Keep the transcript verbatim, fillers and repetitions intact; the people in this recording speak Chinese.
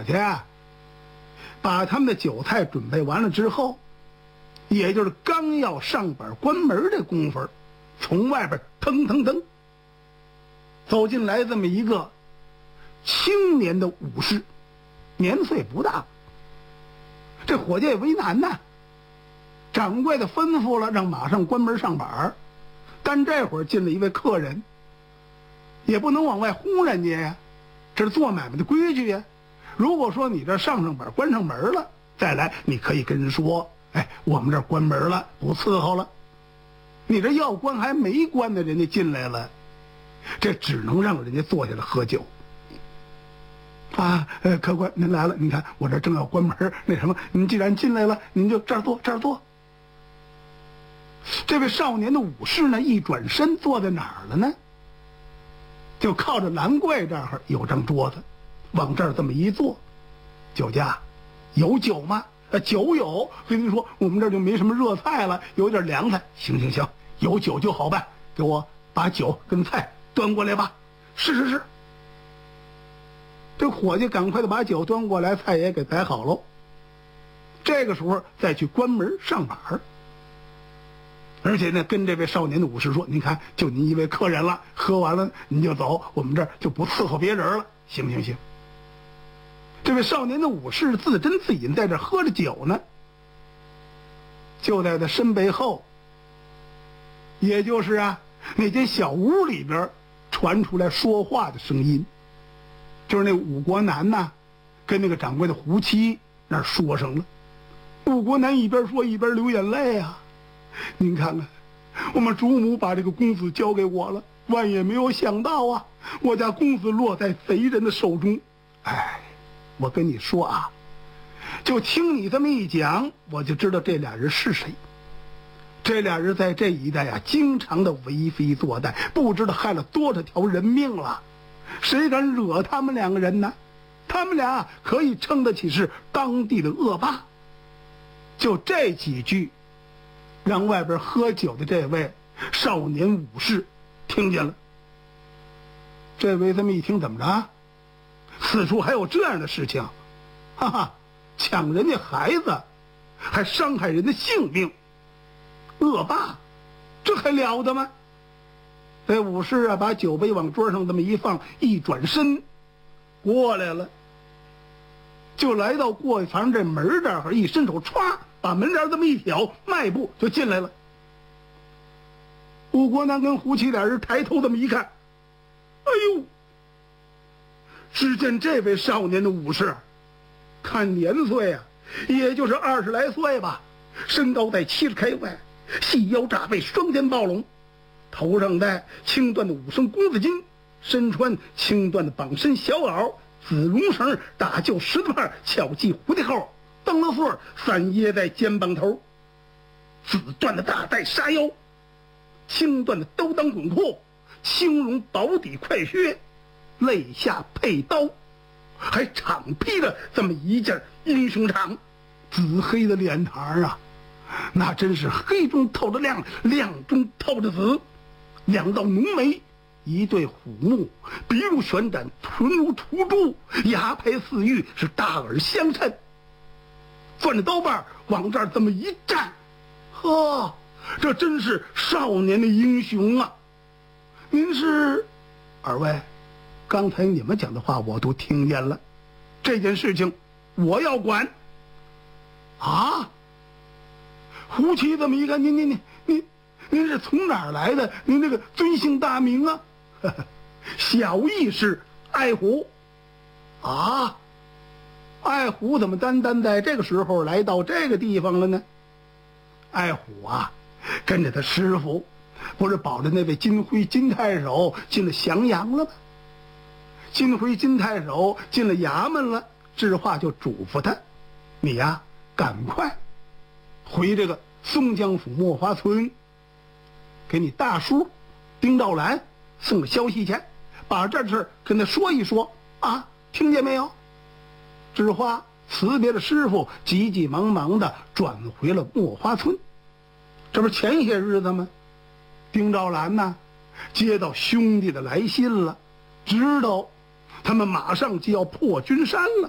去啊，把他们的酒菜准备完了之后，也就是刚要上板关门这功夫，从外边腾腾腾走进来这么一个青年的武士，年岁不大。这伙计也为难呐，掌柜的吩咐了，让马上关门上板，但这会儿进了一位客人，也不能往外轰人家呀，这是做买卖的规矩呀。如果说你这上上板关上门了，再来你可以跟人说，哎，我们这儿关门了，不伺候了。你这要关还没关呢，人家进来了，这只能让人家坐下来喝酒。啊，呃，客官您来了，您看我这正要关门，那什么，您既然进来了，您就这儿坐，这儿坐。这位少年的武士呢，一转身坐在哪儿了呢？就靠着栏柜这儿有张桌子，往这儿这么一坐。酒家有酒吗？呃，酒有。跟您说，我们这儿就没什么热菜了，有点凉菜。行行行，有酒就好办，给我把酒跟菜端过来吧。是是是。这伙计赶快的把酒端过来，菜也给摆好喽。这个时候再去关门上板，而且呢，跟这位少年的武士说：“您看，就您一位客人了，喝完了您就走，我们这儿就不伺候别人了，行不行？行。”这位少年的武士自斟自饮，在这喝着酒呢。就在他身背后，也就是啊那间小屋里边传出来说话的声音。就是那武国男呐，跟那个掌柜的胡七那儿说上了。武国男一边说一边流眼泪啊。您看看，我们主母把这个公子交给我了，万也没有想到啊，我家公子落在贼人的手中。哎，我跟你说啊，就听你这么一讲，我就知道这俩人是谁。这俩人在这一带啊，经常的为非作歹，不知道害了多少条人命了。谁敢惹他们两个人呢？他们俩可以称得起是当地的恶霸。就这几句，让外边喝酒的这位少年武士听见了。这位这么一听，怎么着？此处还有这样的事情？哈哈，抢人家孩子，还伤害人的性命，恶霸，这还了得吗？这武士啊，把酒杯往桌上这么一放，一转身过来了，就来到过房这门这儿，一伸手歘，把门帘这么一挑，迈步就进来了。武国男跟胡七俩人抬头这么一看，哎呦！只见这位少年的武士，看年岁啊，也就是二十来岁吧，身高在七十开外，细腰炸背，双肩暴龙。头上戴青缎的五升公子巾，身穿青缎的绑身小袄，紫绒绳打就十字帕，巧系蝴蝶扣，灯笼穗散掖在肩膀头，紫缎的大带纱腰，青缎的兜裆滚裤，青绒薄底快靴，肋下配刀，还敞披着这么一件英雄氅。紫黑的脸庞啊，那真是黑中透着亮，亮中透着紫。两道浓眉，一对虎目，鼻如悬展，唇如涂朱，牙排似玉，是大耳相衬。攥着刀把往这儿这么一站，呵，这真是少年的英雄啊！您是二位，刚才你们讲的话我都听见了，这件事情我要管。啊！胡七这么一看，您您您您您是从哪儿来的？您这个尊姓大名啊？呵呵，小义士爱虎。啊！爱虎怎么单单在这个时候来到这个地方了呢？爱虎啊，跟着他师傅，不是保着那位金辉金太守进了降阳了吗？金辉金太守进了衙门了，智化就嘱咐他，你呀，赶快回这个松江府墨花村，给你大叔丁兆兰送个消息去，把这事跟他说一说啊，听见没有？智化辞别了师傅，急急忙忙的转回了墨花村。这不是前些日子吗？丁兆兰呢，接到兄弟的来信了，知道他们马上就要破军山了。